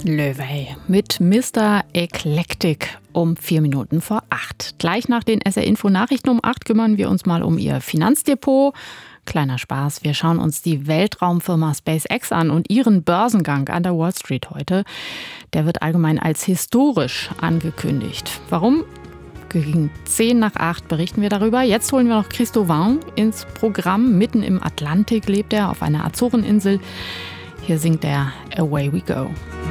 Löwey mit Mr. Eclectic um 4 Minuten vor 8. Gleich nach den SR-Info-Nachrichten um 8 kümmern wir uns mal um Ihr Finanzdepot. Kleiner Spaß, wir schauen uns die Weltraumfirma SpaceX an und ihren Börsengang an der Wall Street heute. Der wird allgemein als historisch angekündigt. Warum? Gegen 10 nach 8 berichten wir darüber. Jetzt holen wir noch Christo Vaughan ins Programm. Mitten im Atlantik lebt er auf einer Azoreninsel. Hier singt er Away We Go.